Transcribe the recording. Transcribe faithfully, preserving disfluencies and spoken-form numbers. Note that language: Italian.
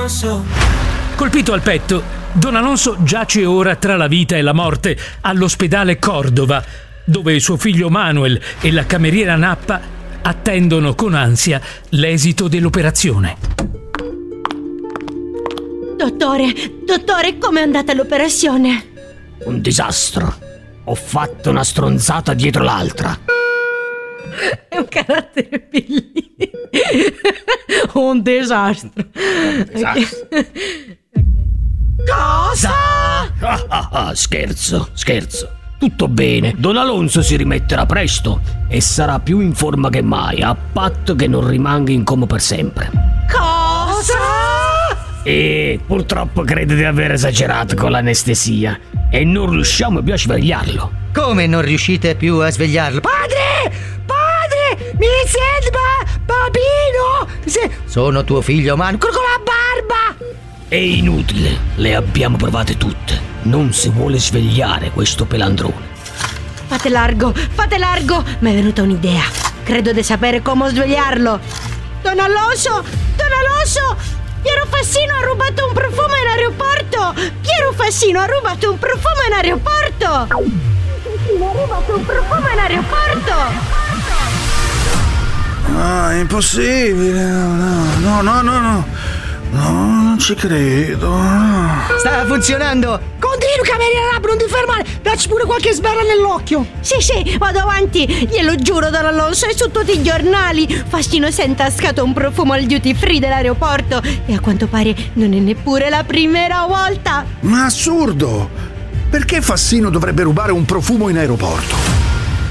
Alonso. Colpito al petto, Don Alonso giace ora tra la vita e la morte all'ospedale Cordova, dove suo figlio Manuel e la cameriera Nappa attendono con ansia l'esito dell'operazione. Dottore, dottore, com'è andata l'operazione? Un disastro. Ho fatto una stronzata dietro l'altra. È un carattere bellissimo. Un disastro. Un disastro. Cosa? Ah, ah, ah, scherzo, scherzo. Tutto bene, Don Alonso si rimetterà presto e sarà più in forma che mai, a patto che non rimanga in coma per sempre. Cosa? E purtroppo credo di aver esagerato con l'anestesia e non riusciamo più a svegliarlo. Come non riuscite più a svegliarlo? Padre! Padre! Mi sembra! Babino! Se... Sono tuo figlio Manu con la barba! È inutile, le abbiamo provate tutte. Non si vuole svegliare questo pelandrone. Fate largo, fate largo! Mi è venuta un'idea. Credo di sapere come svegliarlo. Don Alonso! Don Alonso! Piero Fassino ha rubato un profumo in aeroporto! Piero Fassino ha rubato un profumo in aeroporto! Fassino ha rubato un profumo in aeroporto! No, è impossibile. No, no, no, no, no. No, non ci credo. No. Sta funzionando! Continua, cameriera Nappa, non ti fermare! Dacci pure qualche sberla nell'occhio! Sì, sì, vado avanti! Glielo giuro, Don Alonso, è su tutti i giornali! Fassino si è intascato un profumo al duty free dell'aeroporto e a quanto pare non è neppure la prima volta! Ma assurdo! Perché Fassino dovrebbe rubare un profumo in aeroporto?